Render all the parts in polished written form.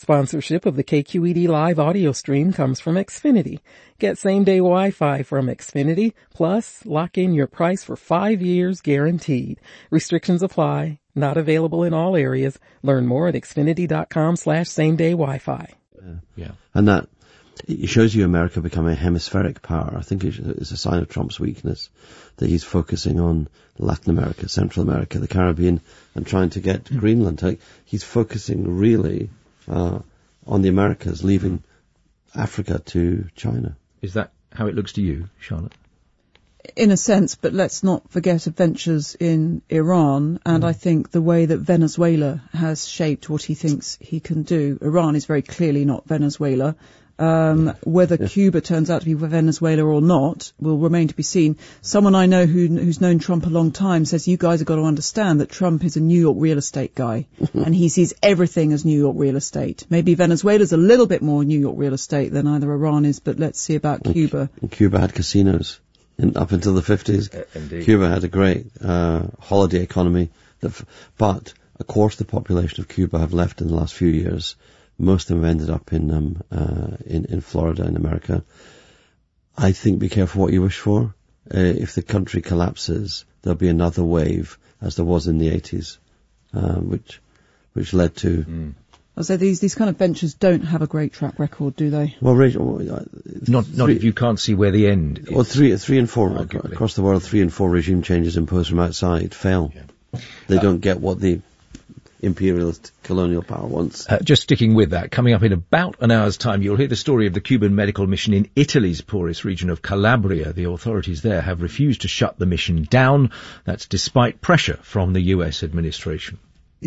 Sponsorship of the KQED Live audio stream comes from Xfinity. Get same-day Wi-Fi from Xfinity, plus lock in your price for 5 years guaranteed. Restrictions apply. Not available in all areas. Learn more at xfinity.com/same-day Wi-Fi. Yeah. And that, it shows you America becoming a hemispheric power. I think it's a sign of Trump's weakness that he's focusing on Latin America, Central America, the Caribbean, and trying to get to Greenland. He's focusing really on the Americas, leaving Africa to China. Is that how it looks to you, Charlotte? In a sense, but let's not forget adventures in Iran, and I think the way that Venezuela has shaped what he thinks he can do. Iran is very clearly not Venezuela. Whether Cuba turns out to be Venezuela or not will remain to be seen. Someone I know who's known Trump a long time says you guys have got to understand that Trump is a New York real estate guy and he sees everything as New York real estate. Maybe Venezuela's a little bit more New York real estate than either Iran is, but let's see about Cuba. And Cuba had casinos up until the 50s. Indeed. Cuba had a great holiday economy, but a quarter of the population of Cuba have left in the last few years. Most of them ended up in Florida in America. I think be careful what you wish for. If the country collapses, there'll be another wave, as there was in the 80s, which led to. So these kind of ventures don't have a great track record, do they? Well, Not if you can't see where the end is. Well, three and four arguably. Across the world, 3 and 4 regime changes imposed from outside fail. Yeah. They don't get what the imperialist colonial power wants. Just sticking with that, coming up in about an hour's time, you'll hear the story of the Cuban medical mission in Italy's poorest region of Calabria. The authorities there have refused to shut the mission down. That's despite pressure from the US administration.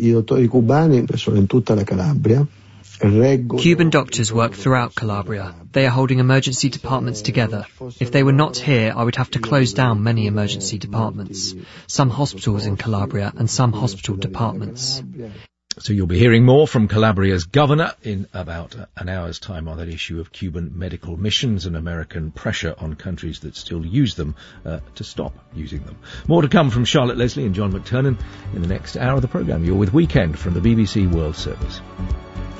Cuban doctors work throughout Calabria. They are holding emergency departments together. If they were not here, I would have to close down many emergency departments. Some hospitals in Calabria and some hospital departments. So you'll be hearing more from Calabria's governor in about an hour's time on that issue of Cuban medical missions and American pressure on countries that still use them to stop using them. More to come from Charlotte Leslie and John McTernan in the next hour of the programme. You're with Weekend from the BBC World Service.